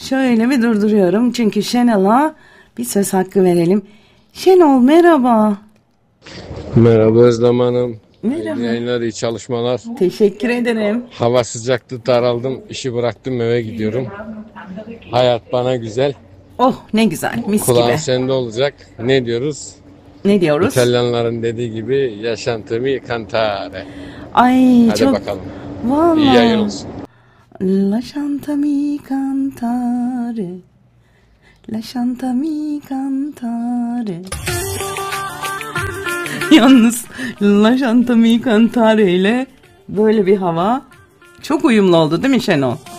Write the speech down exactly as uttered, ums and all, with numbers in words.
Şöyle bir durduruyorum çünkü Şenol'a bir söz hakkı verelim. Şenol merhaba. Merhaba Özlem Hanım. Merhaba. İyi yayınlar, iyi çalışmalar. Teşekkür ederim. Hava sıcaktı, daraldım. İşi bıraktım, eve gidiyorum. Hayat bana güzel. Oh ne güzel, mis Kulağın gibi. sende olacak. Ne diyoruz? Ne diyoruz? İtalyanların dediği gibi yaşantımı cantare. Ay Hadi çok... bakalım. Vallahi. İyi yayın olsun. Lasciatemi cantare. Lasciatemi cantare. Yalnız Lasciatemi cantare ile böyle bir hava çok uyumlu oldu değil mi Şenol?